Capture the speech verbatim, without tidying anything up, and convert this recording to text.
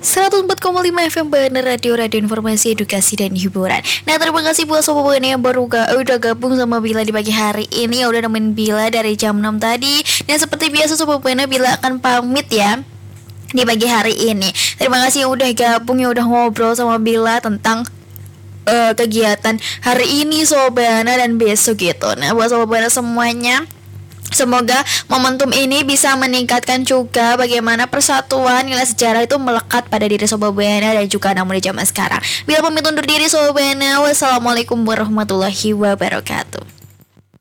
seratus empat koma lima F M Bener Radio, radio informasi, edukasi, dan hiburan. Nah, terima kasih buat sobat Bener yang baru ga, udah gabung sama Bila di pagi hari ini. Ya udah nemenin Bila dari jam enam tadi. Dan seperti biasa sobat Bener, Bila akan pamit ya di pagi hari ini. Terima kasih yang udah gabung, yang udah ngobrol sama Bila tentang uh, kegiatan hari ini Sobat Bener dan besok gitu. Nah, buat sobat Bener semuanya, semoga momentum ini bisa meningkatkan juga bagaimana persatuan nilai sejarah itu melekat pada diri Sobat Buana dan juga anak muda zaman sekarang. Bila pamit undur diri Sobat Buana, wassalamualaikum warahmatullahi wabarakatuh.